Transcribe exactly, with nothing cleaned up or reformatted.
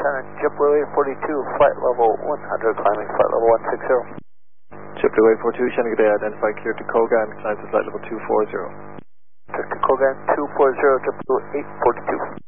Center, JetBlue eight forty-two, flight level one hundred, climbing flight level one sixty. JetBlue eight forty-two, Shannon, good day, identify clear to Kogan, climb to flight level two forty. Clear to Kogan two forty, JetBlue eight forty-two.